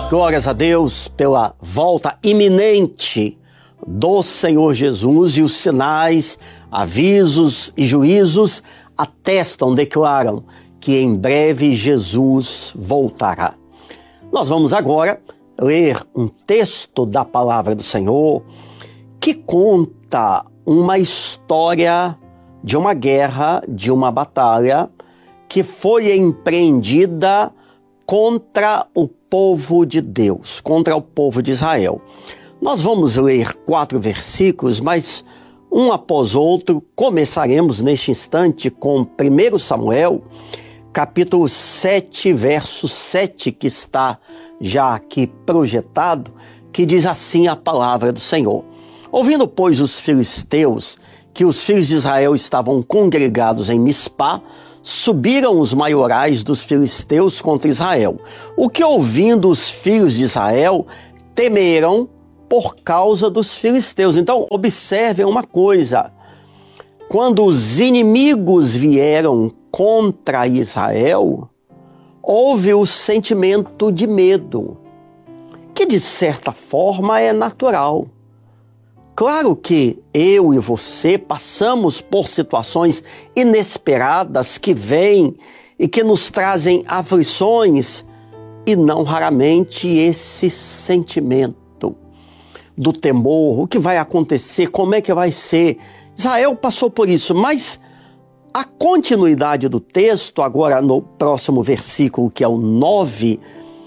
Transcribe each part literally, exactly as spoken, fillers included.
Glórias a Deus pela volta iminente do Senhor Jesus, e os sinais, avisos e juízos atestam, declaram que em breve Jesus voltará. Nós vamos agora ler um texto da palavra do Senhor que conta uma história de uma guerra, de uma batalha que foi empreendida contra o povo de Deus, contra o povo de Israel. Nós vamos ler quatro versículos, mas um após outro. Começaremos neste instante com primeiro Samuel, capítulo sete, verso sete, que está já aqui projetado, que diz assim a palavra do Senhor. Ouvindo, pois, os filisteus que os filhos de Israel estavam congregados em Mispá, subiram os maiorais dos filisteus contra Israel, o que, ouvindo os filhos de Israel, temeram por causa dos filisteus. Então, observem uma coisa: quando os inimigos vieram contra Israel, houve o sentimento de medo, que de certa forma é natural. Claro que eu e você passamos por situações inesperadas que vêm e que nos trazem aflições, e não raramente esse sentimento do temor, o que vai acontecer, como é que vai ser. Israel passou por isso, mas a continuidade do texto, agora no próximo versículo, que é o nove,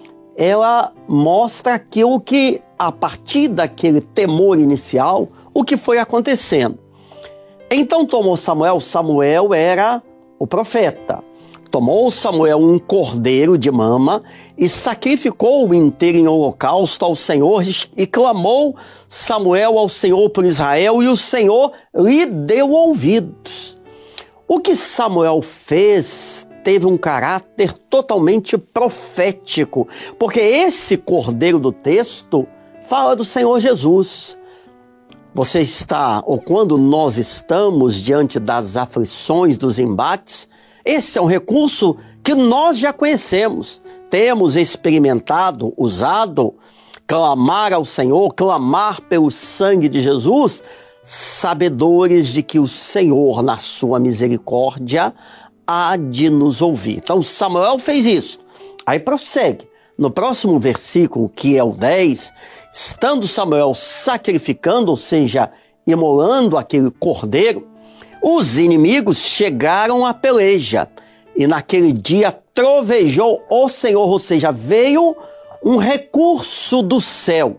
ela mostra aquilo que, a partir daquele temor inicial, o que foi acontecendo. Então tomou Samuel, Samuel era o profeta, tomou Samuel um cordeiro de mama e sacrificou-o inteiro em holocausto ao Senhor, e clamou Samuel ao Senhor por Israel, e o Senhor lhe deu ouvidos. O que Samuel fez teve um caráter totalmente profético, porque esse cordeiro do texto fala do Senhor Jesus. Você está, ou quando nós estamos diante das aflições, dos embates, esse é um recurso que nós já conhecemos, temos experimentado, usado, clamar ao Senhor, clamar pelo sangue de Jesus, sabedores de que o Senhor, na sua misericórdia, há de nos ouvir. Então Samuel fez isso. Aí prossegue. No próximo versículo, que é o dez, estando Samuel sacrificando, ou seja, imolando aquele cordeiro, os inimigos chegaram à peleja, e naquele dia trovejou o Senhor, ou seja, veio um recurso do céu.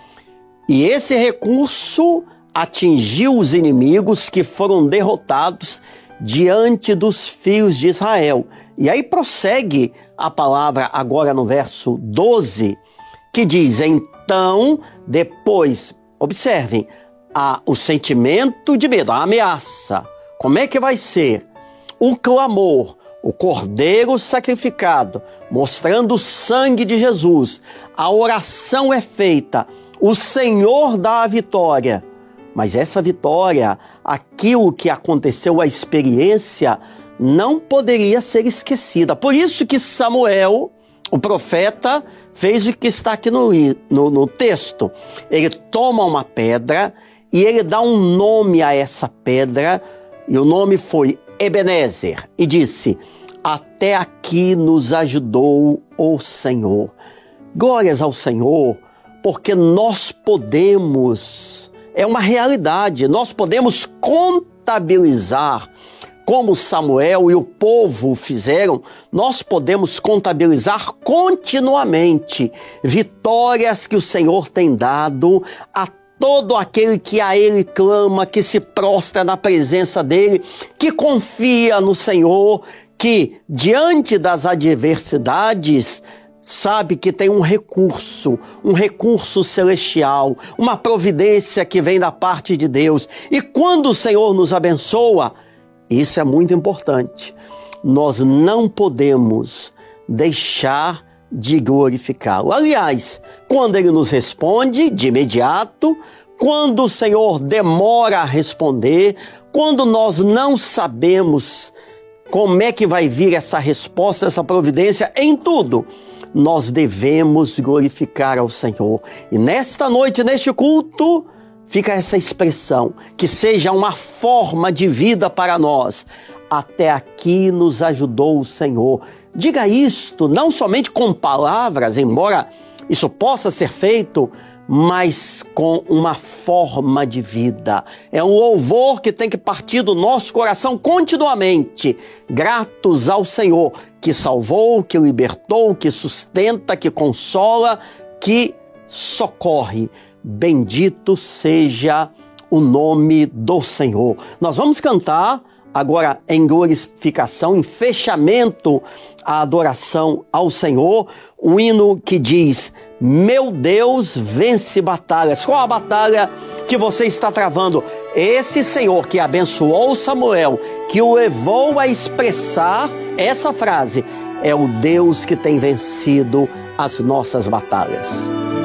E esse recurso atingiu os inimigos, que foram derrotados diante dos filhos de Israel. E aí prossegue a palavra agora no verso doze, que diz: então, depois, observem, há o sentimento de medo, a ameaça. Como é que vai ser? O clamor, o cordeiro sacrificado, mostrando o sangue de Jesus. A oração é feita, o Senhor dá a vitória. Mas essa vitória, aquilo que aconteceu, a experiência, não poderia ser esquecida. Por isso que Samuel, o profeta, fez o que está aqui no, no, no texto. Ele toma uma pedra e ele dá um nome a essa pedra, e o nome foi Ebenezer, e disse: até aqui nos ajudou o Senhor. Glórias ao Senhor, porque nós podemos... É uma realidade, nós podemos contabilizar, como Samuel e o povo fizeram, nós podemos contabilizar continuamente vitórias que o Senhor tem dado a todo aquele que a Ele clama, que se prostra na presença dEle, que confia no Senhor, que diante das adversidades sabe que tem um recurso, um recurso celestial, uma providência que vem da parte de Deus. E quando o Senhor nos abençoa, isso é muito importante, nós não podemos deixar de glorificá-lo. Aliás, quando Ele nos responde de imediato, quando o Senhor demora a responder, quando nós não sabemos como é que vai vir essa resposta, essa providência em tudo, nós devemos glorificar ao Senhor. E nesta noite, neste culto, fica essa expressão, que seja uma forma de vida para nós. Até aqui nos ajudou o Senhor. Diga isto, não somente com palavras, embora isso possa ser feito, mas com uma forma de vida. É um louvor que tem que partir do nosso coração continuamente, gratos ao Senhor, que salvou, que libertou, que sustenta, que consola, que socorre. Bendito seja o nome do Senhor. Nós vamos cantar agora em glorificação, em fechamento à adoração ao Senhor, um hino que diz: meu Deus vence batalhas. Qual a batalha que você está travando? Esse Senhor que abençoou Samuel, que o levou a expressar essa frase, é o Deus que tem vencido as nossas batalhas.